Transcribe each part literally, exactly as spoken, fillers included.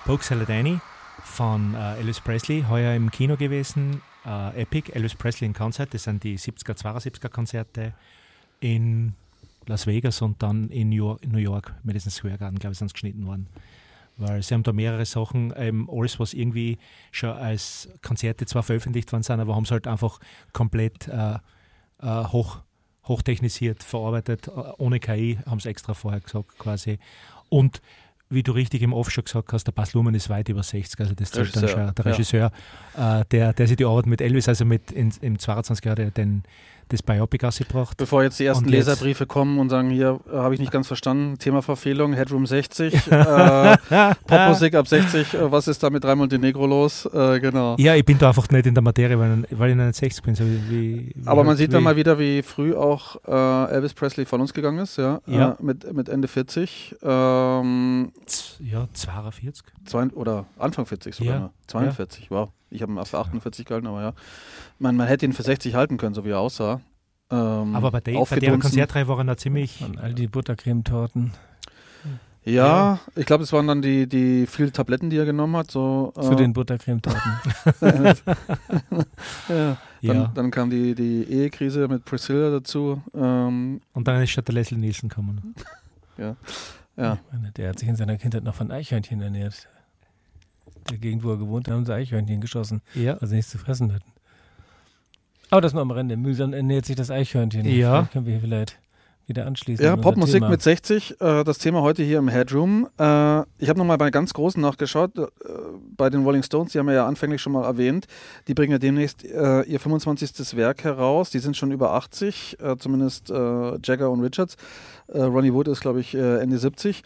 Bogue Salad Annie von äh, Elvis Presley, heuer im Kino gewesen. Äh, Epic, Elvis Presley in Konzert, das sind die siebziger, zweiundsiebziger Konzerte in Las Vegas und dann in New York, New York Madison Square Garden, glaube ich, sind es geschnitten worden. Weil sie haben da mehrere Sachen, ähm, alles was irgendwie schon als Konzerte zwar veröffentlicht worden sind, aber haben es halt einfach komplett äh, äh, hoch, hochtechnisiert verarbeitet, ohne K I, haben sie extra vorher gesagt quasi. Und wie du richtig im Off schon gesagt hast, der Baz Luhrmann ist weit über sechzig, also das zählt dann schon der Regisseur, ja. äh, der, der sich die Arbeit mit Elvis, also mit in, im zweiundzwanziger Jahre den das Biopic ausgebracht. Bevor jetzt die ersten und Leserbriefe jetzt kommen und sagen, hier äh, habe ich nicht ganz verstanden, Thema Verfehlung, Headroom sechzig, äh, Popmusik ab sechzig, äh, was ist da mit Drei Montenegro los? Äh, genau. Ja, ich bin da einfach nicht in der Materie, weil, weil ich nicht sechzig bin. So wie, wie Aber man halt, sieht dann mal wieder, wie früh auch äh, Elvis Presley von uns gegangen ist, ja, ja. Äh, mit, mit Ende vierzig. Ähm, ja, zweiundvierzig. Zwei, oder Anfang vierzig sogar, ja. ne? zweiundvierzig, ja. Wow. Ich habe ihn für achtundvierzig gehalten, aber ja. Man, man hätte ihn für sechzig halten können, so wie er aussah. Ähm, aber bei, der, bei der Konzertreihe waren er ziemlich... An all die Buttercremetorten. Ja, ja, ich glaube, es waren dann die, die vielen Tabletten, die er genommen hat. So, Zu äh, den Buttercremetorten. ja, ja. Dann, dann kam die, die Ehekrise mit Priscilla dazu. Ähm, Und dann ist schon der Leslie Nielsen gekommen. ja, ja. Ich meine, der hat sich in seiner Kindheit noch von Eichhörnchen ernährt. Der Gegend, wo er gewohnt hat, haben sie Eichhörnchen geschossen, ja. weil sie nichts zu fressen hatten. Aber das nur am Rande. Mühsam ernährt sich das Eichhörnchen. Ja. Vielleicht können wir hier vielleicht wieder anschließen. Ja, Popmusik mit sechzig, äh, das Thema heute hier im Headroom. Äh, ich habe nochmal bei ganz Großen nachgeschaut, äh, bei den Rolling Stones, die haben wir ja anfänglich schon mal erwähnt, die bringen ja demnächst äh, ihr fünfundzwanzigstes Werk heraus, die sind schon über achtzig, äh, zumindest äh, Jagger und Richards. Äh, Ronnie Wood ist, glaube ich, äh, Ende siebzig.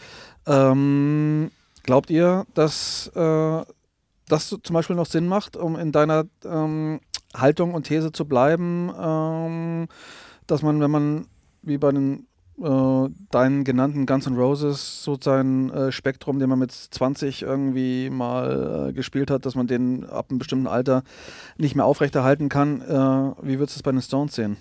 Ähm, glaubt ihr, dass äh, das zum Beispiel noch Sinn macht, um in deiner ähm, Haltung und These zu bleiben, ähm, dass man, wenn man wie bei den äh, deinen genannten Guns N' Roses so sein äh, Spektrum, den man mit zwanzig irgendwie mal äh, gespielt hat, dass man den ab einem bestimmten Alter nicht mehr aufrechterhalten kann. Äh, wie würdest du es bei den Stones sehen?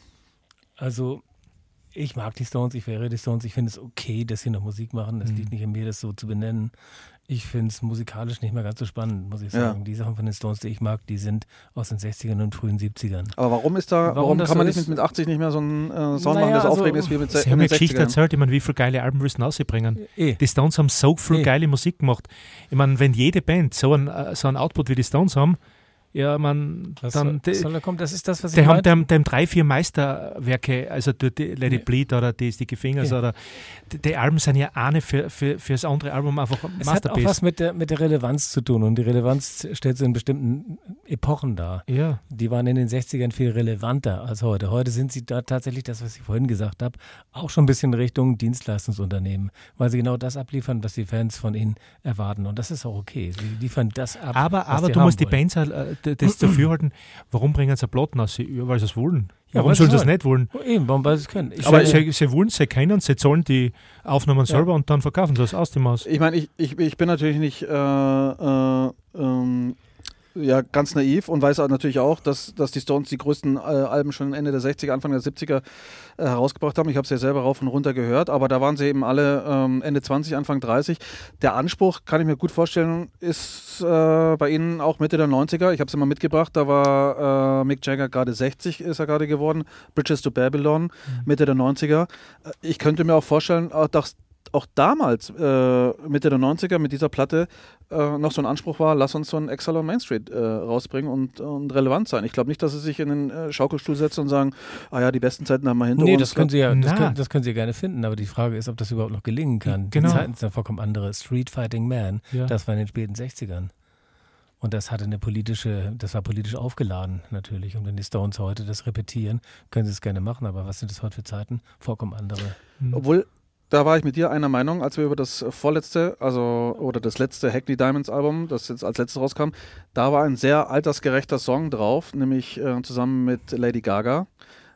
Also ich mag die Stones, ich wäre die Stones, ich finde es okay, dass sie noch Musik machen, das mhm. liegt nicht an mir, das so zu benennen. Ich finde es musikalisch nicht mehr ganz so spannend, muss ich sagen. Ja. Die Sachen von den Stones, die ich mag, die sind aus den sechzigern und frühen siebzigern. Aber warum ist da, warum, warum kann so man nicht mit, mit achtzig nicht mehr so einen äh, Sound naja, machen, das also aufregend ist wie mit sechzig? Sie haben eine Geschichte erzählt, ich meine, wie viele geile Alben müssen rausbringen. E. Die Stones haben so viel e. geile Musik gemacht. Ich meine, wenn jede Band so einen so ein Output wie die Stones haben, ja, man, was dann... Soll, soll da kommen? Das ist das, was die ich haben dem, dem drei, vier Meisterwerke, also die, die Let It Bleed oder die Sticky Fingers ja. oder die, die Alben sind ja eine für, für, für das andere Album einfach ein es Masterpiece. Es hat auch was mit der, mit der Relevanz zu tun und die Relevanz stellt sie in bestimmten Epochen dar. Ja. Die waren in den sechzigern viel relevanter als heute. Heute sind sie da tatsächlich, das, was ich vorhin gesagt habe, auch schon ein bisschen Richtung Dienstleistungsunternehmen, weil sie genau das abliefern, was die Fans von ihnen erwarten und das ist auch okay. Sie liefern das ab, aber, aber du musst die Bands halt das dafür halten, warum bringen sie Platten aus? Ja, weil sie es wollen. Warum ja, sollen sie es nicht wollen? Oh, eben, warum weil sie es können. Ich aber sie, sie wollen, sie können, sie zahlen die Aufnahmen ja. selber und dann verkaufen sie es aus dem Haus. Ich meine, ich, ich, ich bin natürlich nicht äh, äh, ähm, ja, ganz naiv und weiß auch natürlich auch, dass, dass die Stones die größten äh, Alben schon Ende der sechziger, Anfang der siebziger äh, herausgebracht haben. Ich habe es ja selber rauf und runter gehört, aber da waren sie eben alle ähm, Ende zwanzig, Anfang dreißig. Der Anspruch, kann ich mir gut vorstellen, ist äh, bei ihnen auch Mitte der neunziger. Ich habe es immer mitgebracht, da war äh, Mick Jagger gerade sechzig, ist er gerade geworden. Bridges to Babylon, mhm. Mitte der neunziger. Ich könnte mir auch vorstellen, dass auch damals, äh, Mitte der neunziger, mit dieser Platte äh, noch so ein Anspruch war, lass uns so ein Exile on Main Street äh, rausbringen und, und relevant sein. Ich glaube nicht, dass sie sich in den äh, Schaukelstuhl setzen und sagen, ah ja, die besten Zeiten haben wir hinter nee, uns. Nee, das können sie ja, das können, das können sie ja gerne finden, aber die Frage ist, ob das überhaupt noch gelingen kann. Genau. Die Zeiten sind ja vollkommen andere. Street Fighting Man, ja. Das war in den späten sechzigern. Und das hatte eine politische, das war politisch aufgeladen natürlich. Und wenn die Stones heute das repetieren, können sie es gerne machen, aber was sind das heute für Zeiten? Vollkommen andere. Mhm. Obwohl, da war ich mit dir einer Meinung, als wir über das vorletzte, also oder das letzte Hackney Diamonds Album, das jetzt als letztes rauskam, da war ein sehr altersgerechter Song drauf, nämlich äh, zusammen mit Lady Gaga.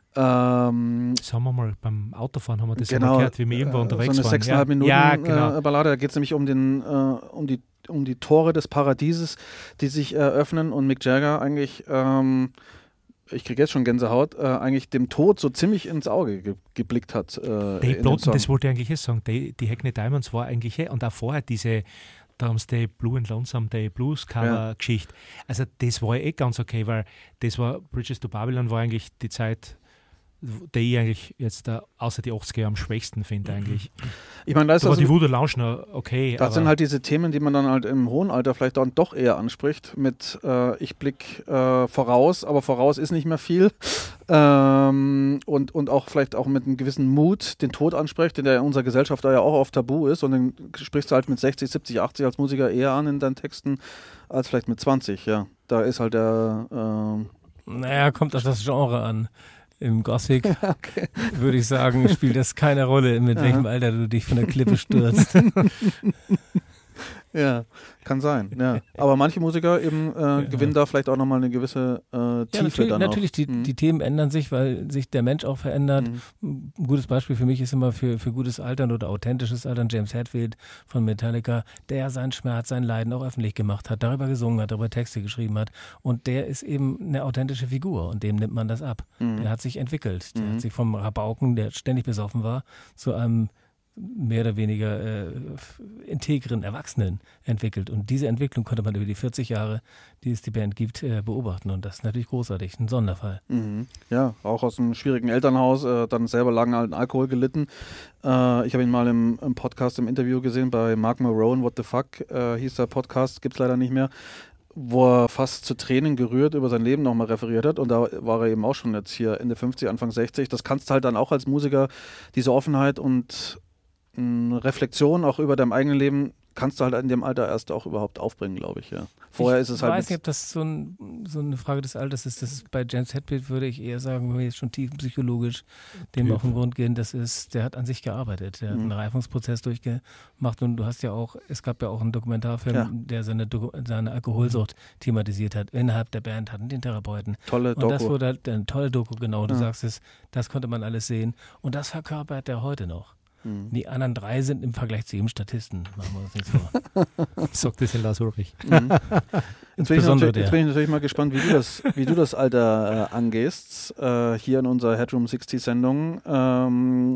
Ähm, Sagen wir mal, beim Autofahren haben wir das genau, ja gehört, wie wir irgendwo äh, unterwegs so eine waren. sechseinhalb ja. Minuten ja, genau. äh, Ballade, da geht es nämlich um, den, äh, um, die, um die Tore des Paradieses, die sich eröffnen und Mick Jagger eigentlich... Ähm, ich kriege jetzt schon Gänsehaut, äh, eigentlich dem Tod so ziemlich ins Auge ge- geblickt hat. Äh, die Platten, das wollte ich eigentlich eh sagen, die, die Hackney Diamonds war eigentlich eh, und auch vorher diese, Day Blue and Lonesome Day Blues Cover-Geschichte. Ja. Also das war eh ganz okay, weil das war, Bridges to Babylon war eigentlich die Zeit, die ich eigentlich jetzt uh, außer die achtziger Jahre am schwächsten finde eigentlich. Ich meine, da ist da also, war die Voodoo Lounge noch okay. Das sind halt diese Themen, die man dann halt im hohen Alter vielleicht dann doch eher anspricht mit äh, ich blick äh, voraus, aber voraus ist nicht mehr viel. Ähm, und, und auch vielleicht auch mit einem gewissen Mut den Tod anspricht, der in unserer Gesellschaft da ja auch oft tabu ist, und den sprichst du halt mit sechzig, siebzig, achtzig als Musiker eher an in deinen Texten als vielleicht mit zwanzig, ja. Da ist halt der äh, Naja, kommt auf das Genre an. Im Gothic, okay, würde ich sagen, spielt das keine Rolle, mit Aha. welchem Alter du dich von der Klippe stürzt. Ja, kann sein. Ja. Aber manche Musiker eben äh, ja. gewinnen da vielleicht auch nochmal eine gewisse äh, Tiefe. Ja, natürlich, dann natürlich auch. Die, mhm. die Themen ändern sich, weil sich der Mensch auch verändert. Mhm. Ein gutes Beispiel für mich ist immer für, für gutes Altern oder authentisches Altern James Hetfield von Metallica, der seinen Schmerz, sein Leiden auch öffentlich gemacht hat, darüber gesungen hat, darüber Texte geschrieben hat. Und der ist eben eine authentische Figur und dem nimmt man das ab. Mhm. Der hat sich entwickelt. Der mhm. hat sich vom Rabauken, der ständig besoffen war, zu einem mehr oder weniger äh, integren Erwachsenen entwickelt. Und diese Entwicklung konnte man über die vierzig Jahre, die es die Band gibt, äh, beobachten. Und das ist natürlich großartig, ein Sonderfall. Mhm. Ja, auch aus einem schwierigen Elternhaus, äh, dann selber lange an Alkohol gelitten. Äh, ich habe ihn mal im, im Podcast, im Interview gesehen bei Mark Marone, What the Fuck äh, hieß der Podcast, gibt es leider nicht mehr, wo er fast zu Tränen gerührt über sein Leben nochmal referiert hat. Und da war er eben auch schon jetzt hier Ende fünfzig, Anfang sechzig. Das kannst du halt dann auch als Musiker, diese Offenheit und Reflexion auch über dein eigenes Leben kannst du halt in dem Alter erst auch überhaupt aufbringen, glaube ich. Ja. Vorher ich ist es halt. Ich weiß nicht, ob das so, ein, so eine Frage des Alters ist. Das ist bei James Hetfield, würde ich eher sagen, wenn wir jetzt schon tiefenpsychologisch dem auf den Grund gehen, das ist, der hat an sich gearbeitet. Der mhm. hat einen Reifungsprozess durchgemacht und du hast ja auch, es gab ja auch einen Dokumentarfilm, ja. der seine, seine Alkoholsucht thematisiert hat. Innerhalb der Band hatten den Therapeuten. Tolle Doku. Und das wurde halt eine tolle Doku, genau. Du ja. sagst es, das konnte man alles sehen. Und das verkörpert er heute noch. Die anderen drei sind im Vergleich zu ihm Statisten. Machen wir uns nichts vor. Sagt das in Lars Ulrich. Mhm. Jetzt, bin ich jetzt bin ich natürlich mal gespannt, wie du das, wie du das Alter äh, angehst. Äh, hier in unserer Headroom sechzig Sendung. Ähm,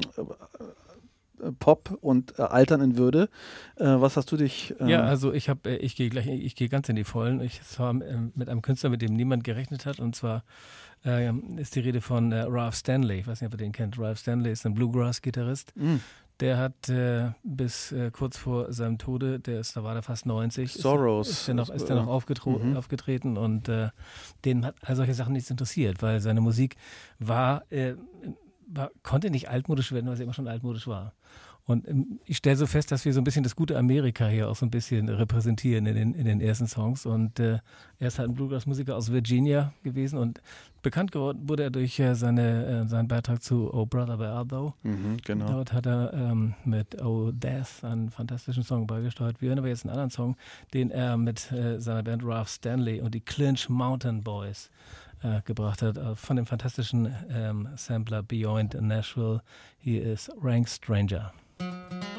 Pop und äh, Altern in Würde. Äh, was hast du dich... Äh ja, also ich habe, ich gehe gleich, ich gehe ganz in die Vollen. Ich war mit einem Künstler, mit dem niemand gerechnet hat, und zwar äh, ist die Rede von äh, Ralph Stanley. Ich weiß nicht, ob ihr den kennt. Ralph Stanley ist ein Bluegrass-Gitarrist. Mm. Der hat äh, bis äh, kurz vor seinem Tode, der ist, da war der fast neunzig, Sorrows. Ist, ist der noch, ist der noch aufgetro- mhm. aufgetreten, und äh, den hat all solche Sachen nichts interessiert, weil seine Musik war, äh, war konnte nicht altmodisch werden, weil sie immer schon altmodisch war. Und ähm, ich stelle so fest, dass wir so ein bisschen das gute Amerika hier auch so ein bisschen repräsentieren in den, in den ersten Songs. Und äh, er ist halt ein Bluegrass-Musiker aus Virginia gewesen, und bekannt geworden wurde er durch äh, seine, äh, seinen Beitrag zu Oh Brother Where Art Thou. Mhm, genau. Dort hat er ähm, mit Oh Death einen fantastischen Song beigesteuert. Wir hören aber jetzt einen anderen Song, den er mit äh, seiner Band Ralph Stanley und die Clinch Mountain Boys äh, gebracht hat, äh, von dem fantastischen ähm, Sampler Beyond Nashville. Hier ist Rank Stranger. Thank you.